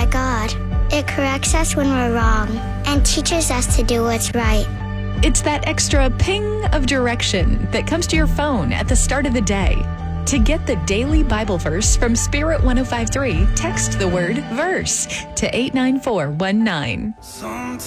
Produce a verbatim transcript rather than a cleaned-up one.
God. It corrects us when we're wrong and teaches us to do what's right. It's that extra ping of direction that comes to your phone at the start of the day. To get the daily Bible verse from Spirit one oh five point three, text the word VERSE to eight nine four one nine. Sometimes